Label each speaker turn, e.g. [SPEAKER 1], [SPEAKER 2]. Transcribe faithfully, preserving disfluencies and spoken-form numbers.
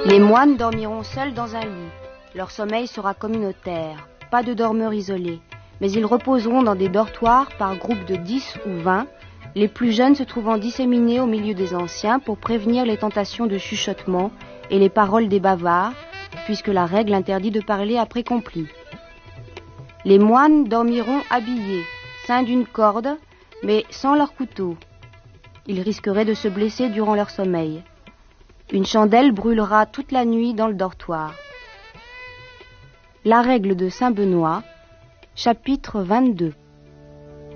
[SPEAKER 1] Les moines dormiront seuls dans un lit. Leur sommeil sera communautaire, pas de dormeurs isolés, mais ils reposeront dans des dortoirs par groupe de dix ou vingt, les plus jeunes se trouvant disséminés au milieu des anciens pour prévenir les tentations de chuchotement et les paroles des bavards, puisque la règle interdit de parler après complis. Les moines dormiront habillés, ceints d'une corde, mais sans leur couteau. Ils risqueraient de se blesser durant leur sommeil. Une chandelle brûlera toute la nuit dans le dortoir. La règle de Saint Benoît, chapitre vingt-deux.